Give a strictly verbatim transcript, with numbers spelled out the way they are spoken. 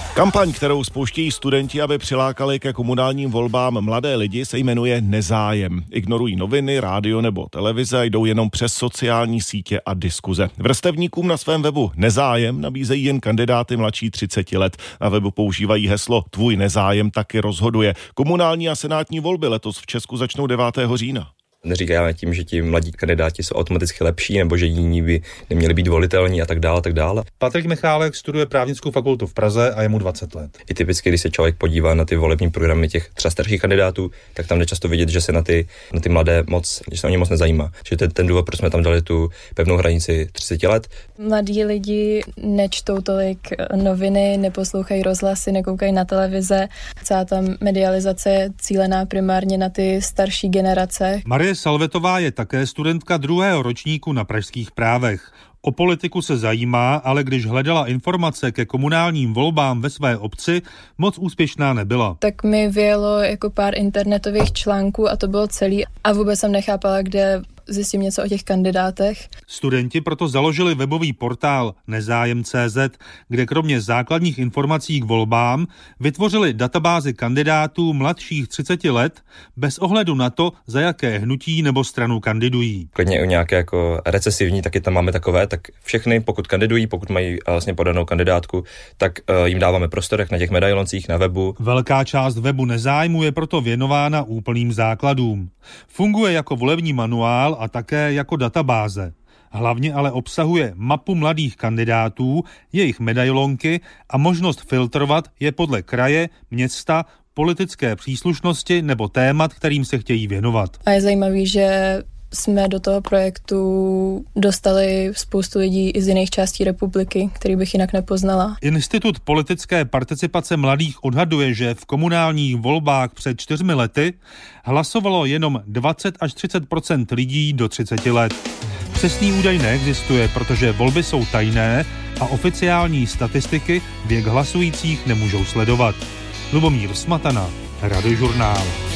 Kampaň, kterou spouštějí studenti, aby přilákali ke komunálním volbám mladé lidi, se jmenuje Nezájem. Ignorují noviny, rádio nebo televize, jdou jenom přes sociální sítě a diskuze. Vrstevníkům na svém webu Nezájem nabízejí jen kandidáty mladší třiceti let. Na webu používají heslo Tvůj nezájem taky rozhoduje. Komunální a senátní volby letos v Česku začnou devátého října. Neříkáme tím, že ti mladí kandidáti jsou automaticky lepší nebo že jiní by neměli být volitelní a tak dále, tak dále. Patrik Michálek studuje právnickou fakultu v Praze a je mu dvacet let. I typicky, když se člověk podívá na ty volební programy těch třeba starších kandidátů, tak tam jde často vidět, že se na ty, na ty mladé moc, že se o ně moc nezajímá. Že to je ten důvod, proč jsme tam dali tu pevnou hranici třicet let. Mladí lidi nečtou tolik noviny, neposlouchají rozhlasy, nekoukají na televize. Celá ta medializace je cílená primárně na ty starší generace. Marie Salvetová je také studentka druhého ročníku na pražských právech. O politiku se zajímá, ale když hledala informace ke komunálním volbám ve své obci, moc úspěšná nebyla. Tak mi vyjelo jako pár internetových článků a to bylo celý a vůbec jsem nechápala, kde zjistím něco o těch kandidátech. Studenti proto založili webový portál Nezájem tečka cé zet, kde kromě základních informací k volbám vytvořili databázi kandidátů mladších třiceti let bez ohledu na to, za jaké hnutí nebo stranu kandidují. Klidně u nějaké jako recesivní, taky tam máme takové, tak všechny, pokud kandidují, pokud mají vlastně podanou kandidátku, tak uh, jim dáváme prostor jak na těch medailoncích, na webu. Velká část webu Nezájmu je proto věnována úplným základům. Funguje jako volební manuál a také jako databáze. Hlavně ale obsahuje mapu mladých kandidátů, jejich medailonky a možnost filtrovat je podle kraje, města, politické příslušnosti nebo témat, kterým se chtějí věnovat. A je zajímavý, že jsme do toho projektu dostali spoustu lidí i z jiných částí republiky, který bych jinak nepoznala. Institut politické participace mladých odhaduje, že v komunálních volbách před čtyřmi lety hlasovalo jenom dvacet až třicet procent lidí do třiceti let. Přesný údaj neexistuje, protože volby jsou tajné a oficiální statistiky věk hlasujících nemůžou sledovat. Lubomír Smatana, Radiožurnál.